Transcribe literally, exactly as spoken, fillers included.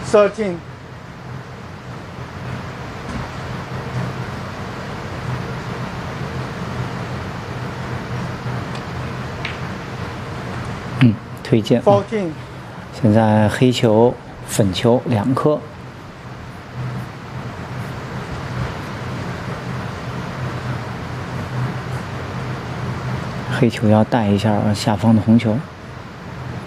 thirteen。 嗯，推荐。 fourteen。 现在黑球、粉球两颗。 黑球要带一下下方的红球。